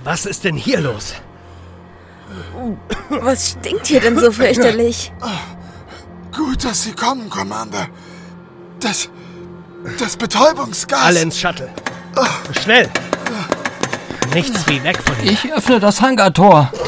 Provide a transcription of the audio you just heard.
Was ist denn hier los? Was stinkt hier denn so fürchterlich? Gut, dass Sie kommen, Commander. Das Betäubungsgas... Alle ins Shuttle. Schnell! Nichts wie weg von hier. Ich öffne das Hangartor.